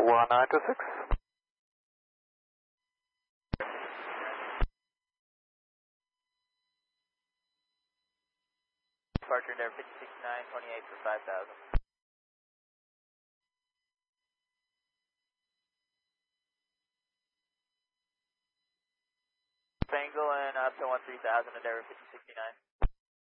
1926. Departure Endeavour 5069, 28 for 5,000. Angle and up to 13,000, Endeavour 5069.